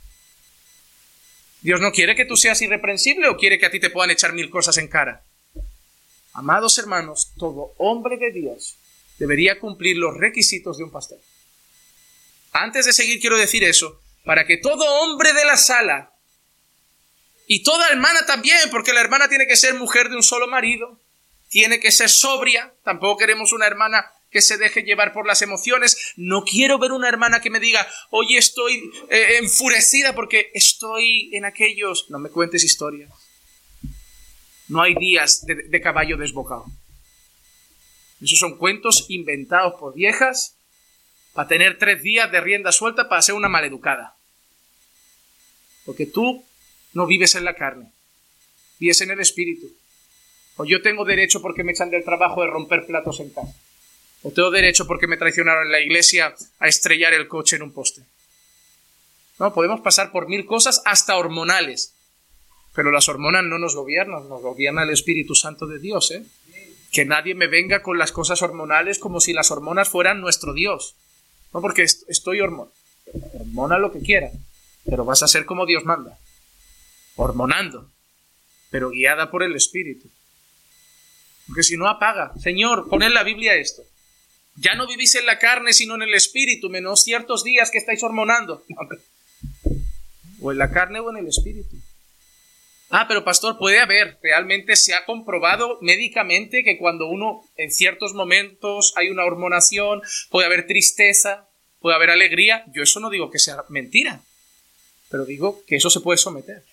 ¿Dios no quiere que tú seas irreprensible o quiere que a ti te puedan echar mil cosas en cara? Amados hermanos, todo hombre de Dios debería cumplir los requisitos de un pastor. Antes de seguir quiero decir eso, para que todo hombre de la sala y toda hermana también, porque la hermana tiene que ser mujer de un solo marido, tiene que ser sobria. Tampoco queremos una hermana que se deje llevar por las emociones. No quiero ver una hermana que me diga, oye, estoy eh, enfurecida porque estoy en aquellos... No me cuentes historias. No hay días de, de caballo desbocado. Esos son cuentos inventados por viejas para tener tres días de rienda suelta para ser una maleducada. Porque tú no vives en la carne, vives en el espíritu. O yo tengo derecho porque me echan del trabajo de romper platos en casa. O tengo derecho porque me traicionaron en la iglesia a estrellar el coche en un poste. No, podemos pasar por mil cosas, hasta hormonales. Pero las hormonas no nos gobiernan, nos gobierna el Espíritu Santo de Dios, ¿eh? Que nadie me venga con las cosas hormonales como si las hormonas fueran nuestro Dios. No, porque estoy hormona. Hormona lo que quiera, pero vas a ser como Dios manda. Hormonando, pero guiada por el Espíritu. Porque si no, apaga. Señor, pon en la Biblia esto. Ya no vivís en la carne, sino en el Espíritu, menos ciertos días que estáis hormonando. O en la carne o en el Espíritu. Ah, pero pastor, puede haber, realmente se ha comprobado médicamente que cuando uno en ciertos momentos hay una hormonación, puede haber tristeza, puede haber alegría. Yo eso no digo que sea mentira, pero digo que eso se puede someter,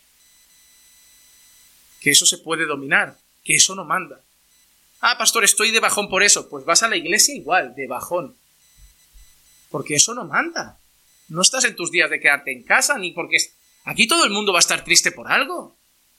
que eso se puede dominar, que eso no manda. Ah, pastor, estoy de bajón por eso. Pues vas a la iglesia igual, de bajón, porque eso no manda. No estás en tus días de quedarte en casa, ni porque aquí todo el mundo va a estar triste por algo.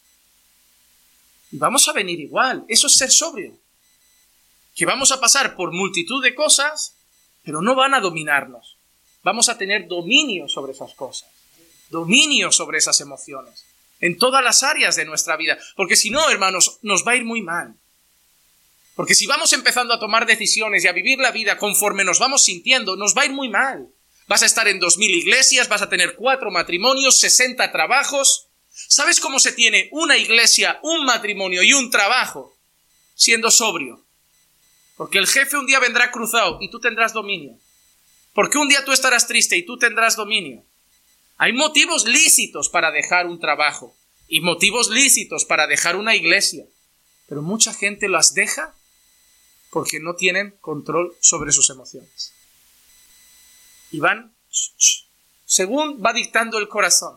Y vamos a venir igual. Eso es ser sobrio. Que vamos a pasar por multitud de cosas, pero no van a dominarnos. Vamos a tener dominio sobre esas cosas. Dominio sobre esas emociones. En todas las áreas de nuestra vida. Porque si no, hermanos, nos va a ir muy mal. Porque si vamos empezando a tomar decisiones y a vivir la vida conforme nos vamos sintiendo, nos va a ir muy mal. Vas a estar en dos mil iglesias, vas a tener cuatro matrimonios, sesenta trabajos. ¿Sabes cómo se tiene una iglesia, un matrimonio y un trabajo? Siendo sobrio. Porque el jefe un día vendrá cruzado y tú tendrás dominio. Porque un día tú estarás triste y tú tendrás dominio. Hay motivos lícitos para dejar un trabajo y motivos lícitos para dejar una iglesia. Pero mucha gente las deja porque no tienen control sobre sus emociones. Y van según va dictando el corazón.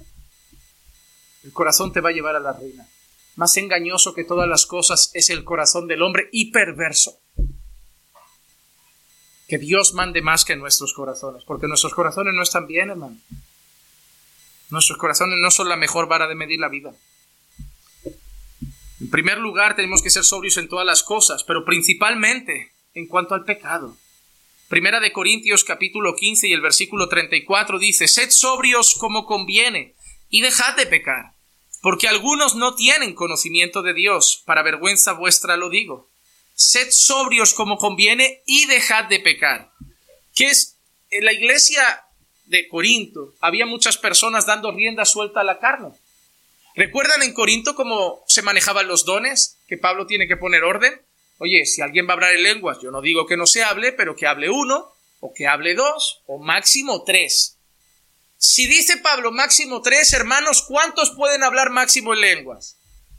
El corazón te va a llevar a la ruina. Más engañoso que todas las cosas es el corazón del hombre y perverso. Que Dios mande más que nuestros corazones, porque nuestros corazones no están bien, hermano. Nuestros corazones no son la mejor vara de medir la vida. En primer lugar, tenemos que ser sobrios en todas las cosas, pero principalmente en cuanto al pecado. Primera de Corintios capítulo quince y el versículo treinta y cuatro dice: sed sobrios como conviene y dejad de pecar, porque algunos no tienen conocimiento de Dios, para vergüenza vuestra lo digo. Sed sobrios como conviene y dejad de pecar. ¿Qué es? En la iglesia de Corinto había muchas personas dando rienda suelta a la carne. ¿Recuerdan en Corinto cómo se manejaban los dones? Que Pablo tiene que poner orden. Oye, si alguien va a hablar en lenguas, yo no digo que no se hable, pero que hable uno, o que hable dos, o máximo tres. Si dice Pablo máximo tres, hermanos, ¿cuántos pueden hablar máximo en lenguas?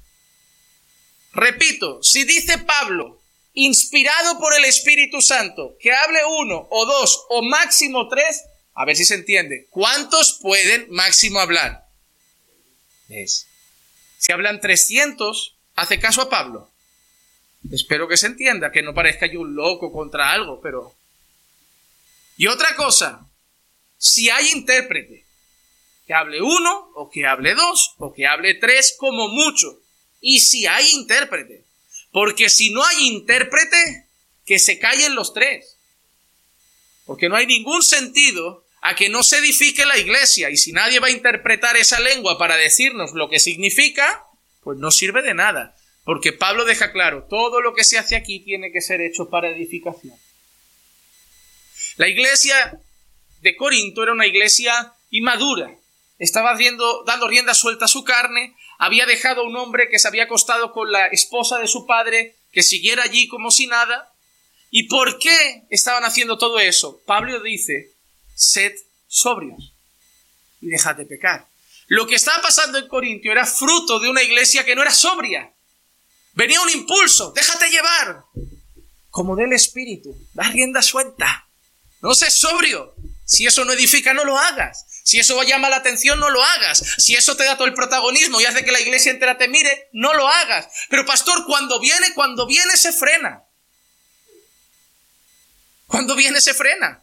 Repito, si dice Pablo, inspirado por el Espíritu Santo, que hable uno o dos o máximo tres, a ver si se entiende, ¿cuántos pueden máximo hablar? ¿Ves? Si hablan trescientos, hace caso a Pablo. Espero que se entienda, que no parezca yo un loco contra algo, pero... Y otra cosa, si hay intérprete, que hable uno, o que hable dos, o que hable tres, como mucho. Y si hay intérprete, porque si no hay intérprete, que se callen los tres. Porque no hay ningún sentido a que no se edifique la iglesia, y si nadie va a interpretar esa lengua para decirnos lo que significa, pues no sirve de nada. Porque Pablo deja claro, todo lo que se hace aquí tiene que ser hecho para edificación. La iglesia de Corinto era una iglesia inmadura. Estaba haciendo, dando rienda suelta a su carne. Había dejado a un hombre que se había acostado con la esposa de su padre, que siguiera allí como si nada. ¿Y por qué estaban haciendo todo eso? Pablo dice, sed sobrios y dejad de pecar. Lo que estaba pasando en Corinto era fruto de una iglesia que no era sobria. Venía un impulso, déjate llevar. Como del Espíritu, da rienda suelta. No seas sobrio. Si eso no edifica, no lo hagas. Si eso llama la atención, no lo hagas. Si eso te da todo el protagonismo y hace que la iglesia entera te mire, no lo hagas. Pero pastor, cuando viene, cuando viene se frena. Cuando viene se frena.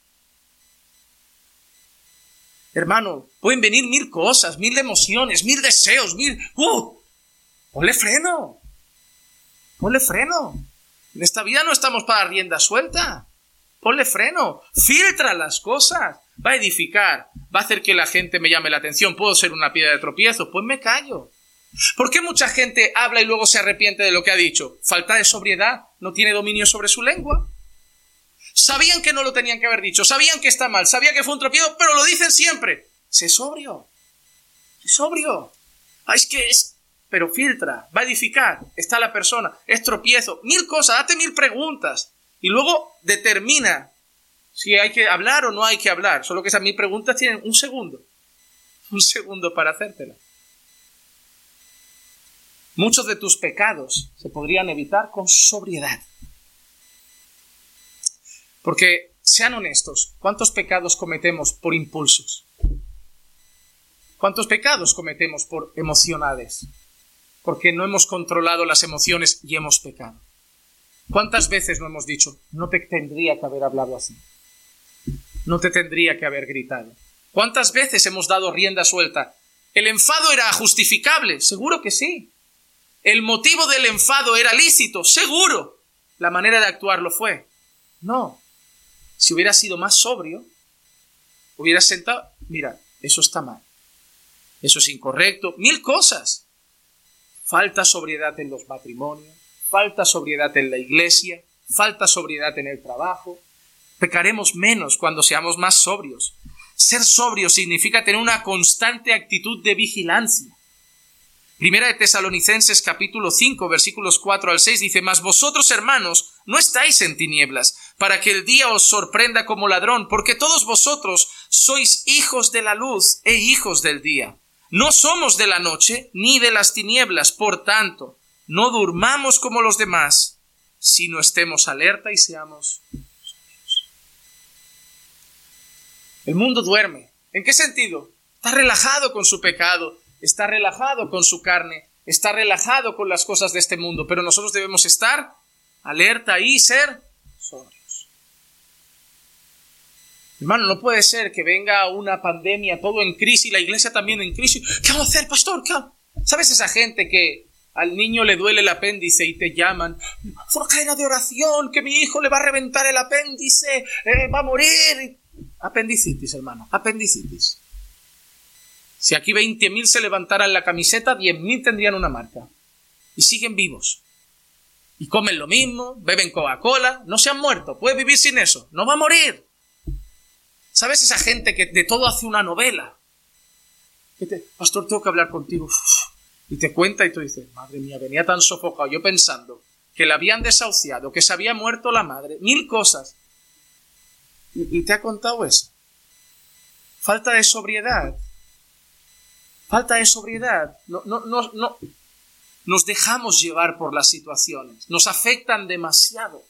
Hermano, pueden venir mil cosas, mil emociones, mil deseos, mil... ¡Uh! Ponle freno. Ponle freno. En esta vida no estamos para rienda suelta. Ponle freno. Filtra las cosas. Va a edificar. Va a hacer que la gente me llame la atención. Puedo ser una piedra de tropiezo. Pues me callo. ¿Por qué mucha gente habla y luego se arrepiente de lo que ha dicho? Falta de sobriedad. No tiene dominio sobre su lengua. Sabían que no lo tenían que haber dicho. Sabían que está mal. Sabían que fue un tropiezo, pero lo dicen siempre. Sé sobrio. Sé sobrio. Ah, es que es... Pero filtra. Va a edificar. Está la persona. Es tropiezo. Mil cosas. Date mil preguntas. Y luego determina si hay que hablar o no hay que hablar. Solo que esas mil preguntas tienen un segundo. Un segundo para hacértelas. Muchos de tus pecados se podrían evitar con sobriedad. Porque, sean honestos, ¿cuántos pecados cometemos por impulsos? ¿Cuántos pecados cometemos por emocionales? Porque no hemos controlado las emociones y hemos pecado. ¿Cuántas veces no hemos dicho, no te tendría que haber hablado así? No te tendría que haber gritado. ¿Cuántas veces hemos dado rienda suelta? ¿El enfado era justificable? Seguro que sí. ¿El motivo del enfado era lícito? Seguro. ¿La manera de actuar lo fue? No. Si hubiera sido más sobrio, hubiera sentado, mira, eso está mal. Eso es incorrecto. Mil cosas. Falta sobriedad en los matrimonios. Falta sobriedad en la iglesia, falta sobriedad en el trabajo. Pecaremos menos cuando seamos más sobrios. Ser sobrio significa tener una constante actitud de vigilancia. Primera de Tesalonicenses capítulo cinco, versículos cuatro al seis dice, mas vosotros, hermanos, no estáis en tinieblas, para que el día os sorprenda como ladrón, porque todos vosotros sois hijos de la luz e hijos del día. No somos de la noche ni de las tinieblas, por tanto, no durmamos como los demás, sino estemos alerta y seamos sobrios. El mundo duerme. ¿En qué sentido? Está relajado con su pecado, está relajado con su carne, está relajado con las cosas de este mundo, pero nosotros debemos estar alerta y ser sobrios. Hermano, no puede ser que venga una pandemia, todo en crisis, la iglesia también en crisis. ¿Qué vamos a hacer, pastor? ¿Qué? ¿Sabes esa gente que al niño le duele el apéndice y te llaman? Fue una cadena de oración, que mi hijo le va a reventar el apéndice, eh, va a morir. Apendicitis, hermano, apendicitis. Si aquí veinte mil se levantaran la camiseta, diez mil tendrían una marca. Y siguen vivos. Y comen lo mismo, beben Coca-Cola, no se han muerto, puede vivir sin eso, no va a morir. ¿Sabes esa gente que de todo hace una novela? Que te, pastor, tengo que hablar contigo. Uf. Y te cuenta y tú dices, madre mía, venía tan sofocado yo pensando que la habían desahuciado, que se había muerto la madre, mil cosas. Y, y te ha contado eso. Falta de sobriedad. Falta de sobriedad. No, no, no, no. Nos dejamos llevar por las situaciones. Nos afectan demasiado.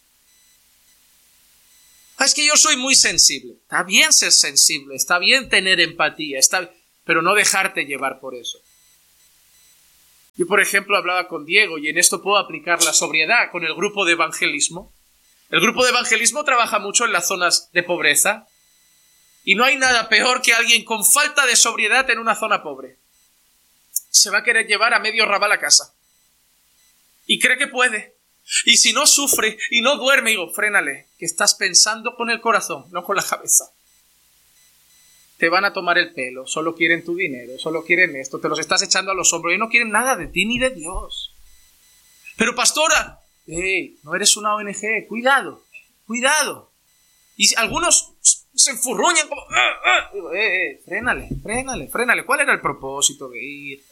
Es que yo soy muy sensible. Está bien ser sensible, está bien tener empatía, está, pero no dejarte llevar por eso. Yo, por ejemplo, hablaba con Diego y en esto puedo aplicar la sobriedad con el grupo de evangelismo. El grupo de evangelismo trabaja mucho en las zonas de pobreza y no hay nada peor que alguien con falta de sobriedad en una zona pobre. Se va a querer llevar a medio rabal a casa y cree que puede. Y si no sufre y no duerme, digo, frénale, que estás pensando con el corazón, no con la cabeza. Te van a tomar el pelo, solo quieren tu dinero, solo quieren esto, te los estás echando a los hombros y no quieren nada de ti ni de Dios. Pero pastora, hey, no eres una O N G, cuidado, cuidado. Y algunos se enfurruñan como, ¡ah, ah! Digo, eh, eh, frénale, frénale, frénale. ¿Cuál era el propósito de ir?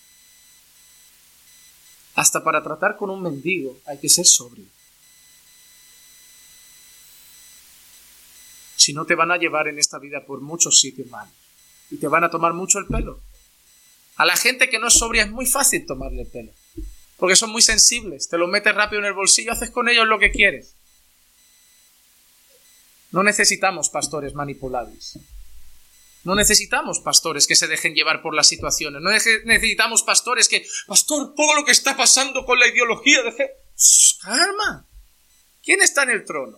Hasta para tratar con un mendigo hay que ser sobrio. Si no, te van a llevar en esta vida por muchos sitios malos y te van a tomar mucho el pelo. A la gente que no es sobria es muy fácil tomarle el pelo, porque son muy sensibles. Te lo metes rápido en el bolsillo, haces con ellos lo que quieres. No necesitamos pastores manipulables. No necesitamos pastores que se dejen llevar por las situaciones. No necesitamos pastores que, pastor, todo lo que está pasando con la ideología de fe. ¡Shh, calma! ¿Quién está en el trono?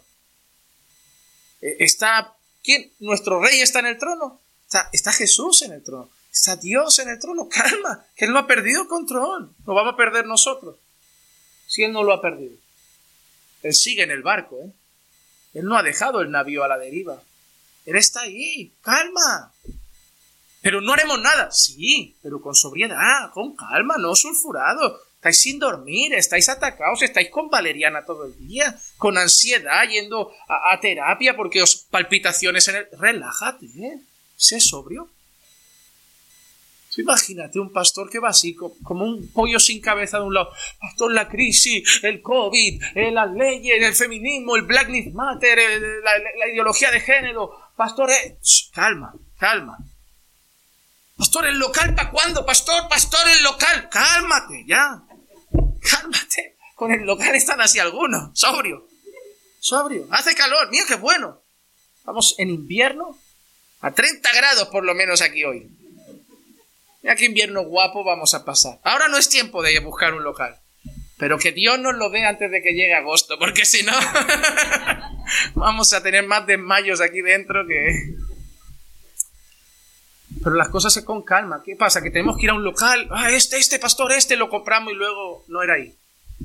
¿Está quién? ¿Nuestro rey está en el trono? Está, está Jesús en el trono. Está Dios en el trono. Calma, que Él no ha perdido el control. Lo vamos a perder nosotros. Si Él no lo ha perdido. Él sigue en el barco, ¿eh? Él no ha dejado el navío a la deriva. Él está ahí, calma. Pero no haremos nada. Sí, pero con sobriedad, con calma, no sulfurado. Estáis sin dormir, estáis atacados, estáis con valeriana todo el día, con ansiedad, yendo a, a terapia porque os palpitaciones en el... Relájate, ¿eh? Sé sobrio. Tú imagínate un pastor que va así, como un pollo sin cabeza de un lado. Pastor, la crisis, el COVID, las leyes, el feminismo, el Black Lives Matter, el, la, la ideología de género. Pastor, eh, calma, calma. Pastor, ¿el local para cuándo? Pastor, pastor, el local. Cálmate, ya. Cálmate. Con el local están así algunos. Sobrio. Sobrio. Hace calor. Mira qué bueno. Vamos en invierno a treinta grados por lo menos aquí hoy. Mira qué invierno guapo vamos a pasar. Ahora no es tiempo de buscar un local. Pero que Dios nos lo dé antes de que llegue agosto. Porque si no... vamos a tener más desmayos aquí dentro que... Pero las cosas se con calma. ¿Qué pasa? Que tenemos que ir a un local. Ah, este, este pastor, este lo compramos y luego no era ahí.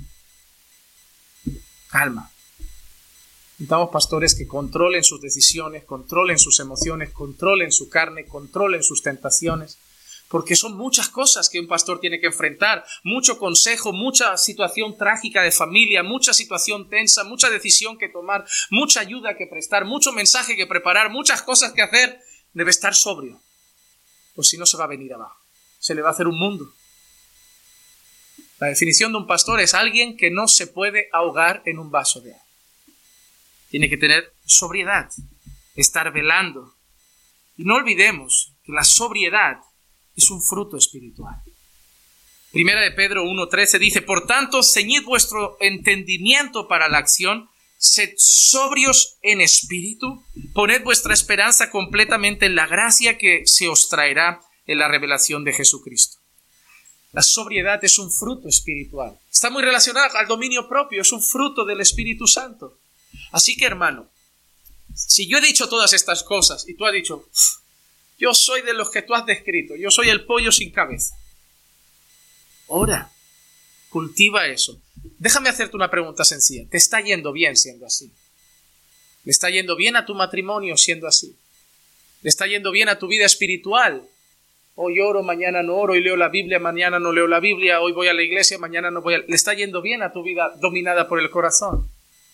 Calma. Necesitamos pastores que controlen sus decisiones, controlen sus emociones, controlen su carne, controlen sus tentaciones. Porque son muchas cosas que un pastor tiene que enfrentar. Mucho consejo, mucha situación trágica de familia, mucha situación tensa, mucha decisión que tomar, mucha ayuda que prestar, mucho mensaje que preparar, muchas cosas que hacer. Debe estar sobrio. Pues si no, se va a venir abajo. Se le va a hacer un mundo. La definición de un pastor es alguien que no se puede ahogar en un vaso de agua. Tiene que tener sobriedad, estar velando. Y no olvidemos que la sobriedad es un fruto espiritual. Primera de Pedro uno trece dice, por tanto, ceñid vuestro entendimiento para la acción, sed sobrios en espíritu, poned vuestra esperanza completamente en la gracia que se os traerá en la revelación de Jesucristo. La sobriedad es un fruto espiritual. Está muy relacionada al dominio propio, es un fruto del Espíritu Santo. Así que, hermano, si yo he dicho todas estas cosas y tú has dicho, yo soy de los que tú has descrito, yo soy el pollo sin cabeza. Ora, cultiva eso. Déjame hacerte una pregunta sencilla. ¿Te está yendo bien siendo así? ¿Le está yendo bien a tu matrimonio siendo así? ¿Le está yendo bien a tu vida espiritual? Hoy oro, mañana no oro, y leo la Biblia, mañana no leo la Biblia, hoy voy a la iglesia, mañana no voy a... ¿Le está yendo bien a tu vida dominada por el corazón?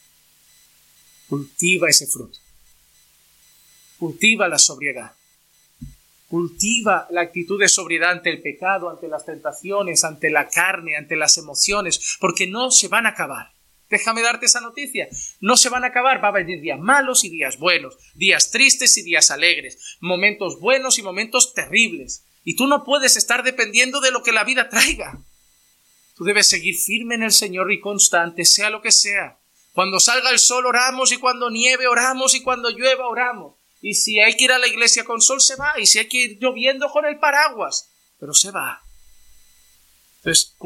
Cultiva ese fruto. Cultiva la sobriedad. Cultiva la actitud de sobriedad ante el pecado, ante las tentaciones, ante la carne, ante las emociones, porque no se van a acabar. Déjame darte esa noticia. No se van a acabar. Va a venir días malos y días buenos. Días tristes y días alegres. Momentos buenos y momentos terribles. Y tú no puedes estar dependiendo de lo que la vida traiga. Tú debes seguir firme en el Señor y constante, sea lo que sea. Cuando salga el sol oramos, y cuando nieve oramos, y cuando llueva oramos. Y si hay que ir a la iglesia con sol, se va. Y si hay que ir lloviendo con el paraguas, pero se va. Entonces,